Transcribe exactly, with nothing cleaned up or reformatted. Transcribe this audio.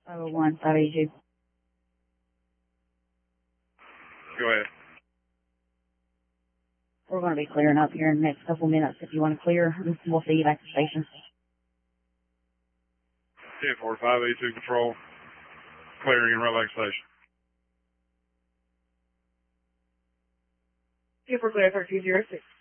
five oh one, five eighty-two. Go ahead. We're going to be clearing up here in the next couple minutes. If you want to clear, we'll see you back at the station. ten forty-five, eighty-two Patrol. Clearing in Red Lake Station. Super clear, thirty-two oh six.